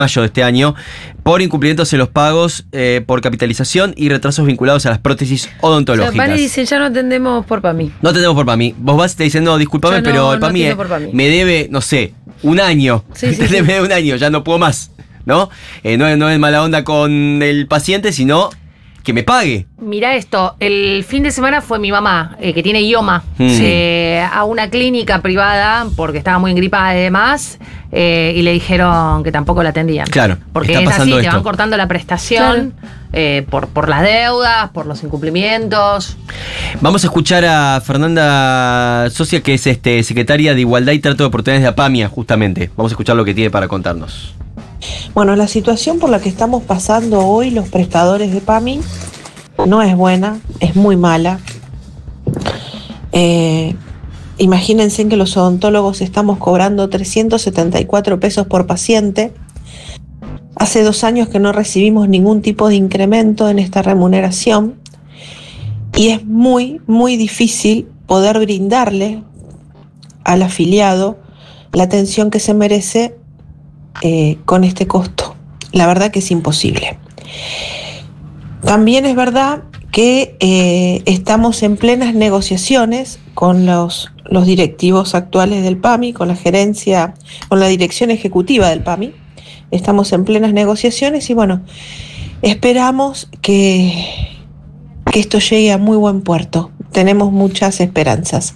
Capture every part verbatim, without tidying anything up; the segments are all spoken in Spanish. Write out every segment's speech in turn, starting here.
mayo de este año por incumplimientos en los pagos eh, por capitalización y retrasos vinculados a las prótesis odontológicas. O sea, van y dicen, ya no atendemos por PAMI. No atendemos por PAMI. Vos vas y te dicen, no, discúlpame, no, pero el no PAMI, por PAMI me debe, no sé, un año. Sí, sí, me sí. debe un año, ya no puedo más. ¿No? Eh, no, no es mala onda con el paciente, sino que me pague. Mirá esto, el fin de semana fue mi mamá, eh, que tiene IOMA, Mm. eh, a una clínica privada porque estaba muy engripada y demás, eh, y le dijeron que tampoco la atendían. Claro, porque está es pasando así, te esto. van cortando la prestación eh, por, por las deudas, por los incumplimientos. Vamos a escuchar a Fernanda Socia, que es este, secretaria de Igualdad y Trato de Oportunidades de APAMIA, justamente. Vamos a escuchar lo que tiene para contarnos. Bueno, la situación por la que estamos pasando hoy los prestadores de PAMI no es buena, es muy mala. Eh, imagínense que los odontólogos estamos cobrando trescientos setenta y cuatro pesos por paciente. Hace dos años que no recibimos ningún tipo de incremento en esta remuneración y es muy, muy difícil poder brindarle al afiliado la atención que se merece Eh, con este costo. La verdad que es imposible. También es verdad que eh, estamos en plenas negociaciones con los, los directivos actuales del PAMI, con la gerencia, con la dirección ejecutiva del PAMI. Estamos en plenas negociaciones y bueno, esperamos que, que esto llegue a muy buen puerto. Tenemos muchas esperanzas.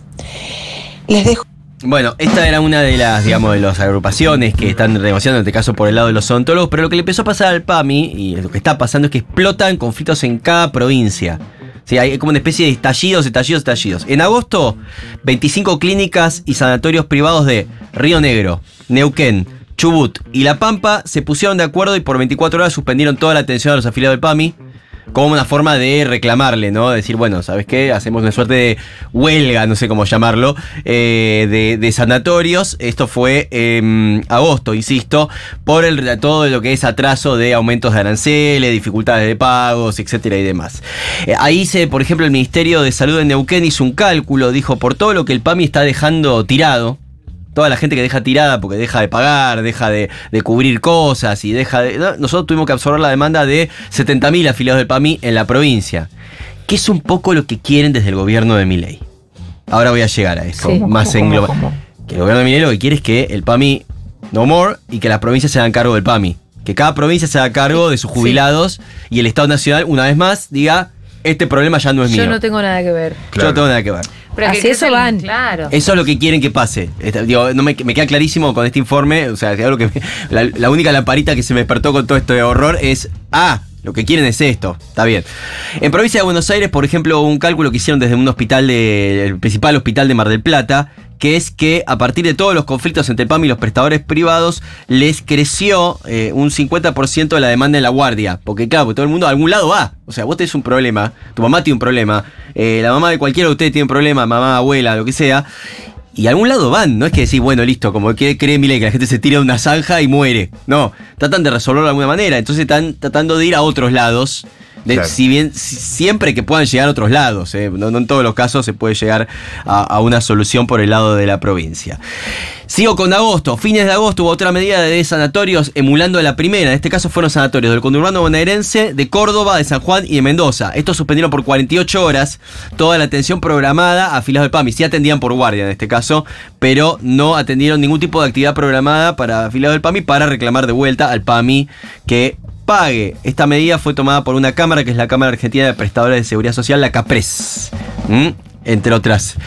Les dejo. Bueno, esta era una de las, digamos, de las agrupaciones que están negociando, en este caso por el lado de los odontólogos, pero lo que le empezó a pasar al PAMI, y lo que está pasando es que explotan conflictos en cada provincia. Sí, hay como una especie de estallidos, estallidos, estallidos. En agosto, veinticinco clínicas y sanatorios privados de Río Negro, Neuquén, Chubut y La Pampa se pusieron de acuerdo y por veinticuatro horas suspendieron toda la atención a los afiliados del PAMI, como una forma de reclamarle, ¿no? Decir, bueno, ¿sabes qué? Hacemos una suerte de huelga, no sé cómo llamarlo, eh, de, de sanatorios. Esto fue en eh, agosto, insisto, por el, todo lo que es atraso de aumentos de aranceles, dificultades de pagos, etcétera y demás. Eh, ahí se, por ejemplo, el Ministerio de Salud de Neuquén hizo un cálculo, dijo, por todo lo que el PAMI está dejando tirado, toda la gente que deja tirada porque deja de pagar, deja de, de cubrir cosas y deja de... ¿no? Nosotros tuvimos que absorber la demanda de setenta mil afiliados del PAMI en la provincia, que es un poco lo que quieren desde el gobierno de Milei. Ahora voy a llegar a eso, Sí. más en global. Que el gobierno de Milei lo que quiere es que el PAMI no more y que las provincias se hagan cargo del PAMI. Que cada provincia se haga cargo de sus jubilados y el Estado Nacional, una vez más, diga, este problema ya no es mío. Yo no tengo nada que ver. Yo no tengo nada que ver. Pero Así que- que eso es el- van. Claro. Eso es lo que quieren que pase. Esta- digo, no me, me queda clarísimo con este informe. O sea, algo que me- la, la única lamparita que se me despertó con todo esto de horror es, ah, lo que quieren es esto. Está bien. En provincia de Buenos Aires, por ejemplo, un cálculo que hicieron desde un hospital, de, el principal hospital de Mar del Plata, que es que a partir de todos los conflictos entre el PAMI y los prestadores privados, les creció eh, un cincuenta por ciento de la demanda en la guardia. Porque claro, porque todo el mundo a algún lado va. O sea, vos tenés un problema, tu mamá tiene un problema, eh, la mamá de cualquiera de ustedes tiene un problema, mamá, abuela, lo que sea. Y a algún lado van, no es que decir, bueno, listo, como que cree Milei que la gente se tira de una zanja y muere. No, tratan de resolverlo de alguna manera. Entonces están tratando de ir a otros lados. De, Claro. Si bien, si- siempre que puedan llegar a otros lados, eh, no, no en todos los casos se puede llegar a, a una solución por el lado de la provincia. Sigo con agosto. Fines de agosto hubo otra medida de sanatorios emulando a la primera. En este caso fueron sanatorios del conurbano bonaerense, de Córdoba, de San Juan y de Mendoza. Estos suspendieron por cuarenta y ocho horas toda la atención programada a afiliados del PAMI. Sí atendían por guardia en este caso, pero no atendieron ningún tipo de actividad programada para afiliados del PAMI para reclamar de vuelta al PAMI que pague. Esta medida fue tomada por una cámara que es la Cámara Argentina de Prestadores de Seguridad Social, la CAPRES, ¿Mm? entre otras.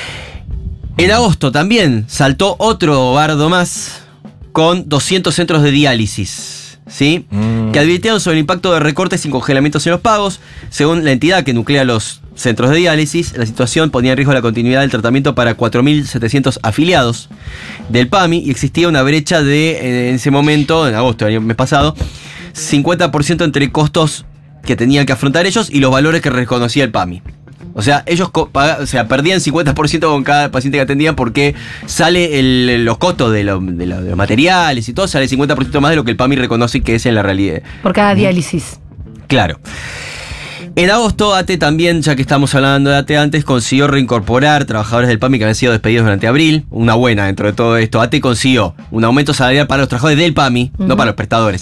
En agosto también saltó otro bardo más con doscientos centros de diálisis, ¿sí? Mm. Que advirtieron sobre el impacto de recortes y congelamientos en los pagos. Según la entidad que nuclea los centros de diálisis, la situación ponía en riesgo la continuidad del tratamiento para cuatro mil setecientos afiliados del PAMI y existía una brecha de, en ese momento, en agosto del año mes pasado, cincuenta por ciento entre costos que tenían que afrontar ellos y los valores que reconocía el PAMI. O sea, ellos co- paga- o sea, perdían cincuenta por ciento con cada paciente que atendían porque sale el- los costos de, lo- de lo- de los materiales y todo, sale cincuenta por ciento más de lo que el PAMI reconoce que es en la realidad. Por cada diálisis. Claro. En agosto, ATE también, ya que estamos hablando de ATE antes, consiguió reincorporar trabajadores del PAMI que habían sido despedidos durante abril. Una buena dentro de todo esto. ATE consiguió un aumento salarial para los trabajadores del PAMI, uh-huh. no para los prestadores.